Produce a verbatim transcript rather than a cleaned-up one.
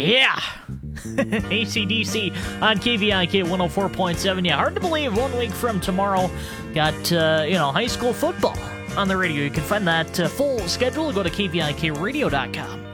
Yeah. A C D C on K V I K one oh four point seven. Yeah, hard to believe one week from tomorrow, got, uh, you know, high school football on the radio. You can find that uh, full schedule. Go to K V I K radio dot com.